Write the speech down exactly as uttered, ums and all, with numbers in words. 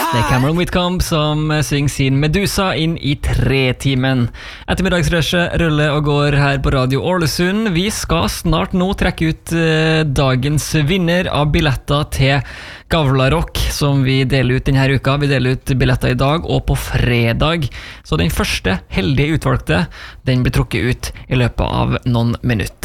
Det er Cameron Whitcomb som synger sin Medusa inn i tre-timen. Ettermiddagsrushet ruller og går her på Radio Ålesund. Vi skal snart nå trekke ut eh, dagens vinner av billetter til Gavlarock, som vi deler ut denne uka. Vi deler ut billetter i dag og på fredag. Så den første heldige utvalgte, den blir trukket ut i løpet av noen minutter.